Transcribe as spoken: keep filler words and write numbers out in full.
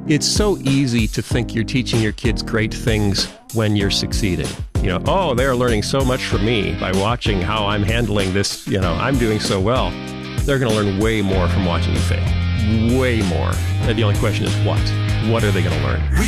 It's so easy to think you're teaching your kids great things when you're succeeding. You know, oh, they're learning so much from me by watching how I'm handling this. You know, I'm doing so well. They're going to learn way more from watching you fail. Way more. And the only question is what? What are they going to learn?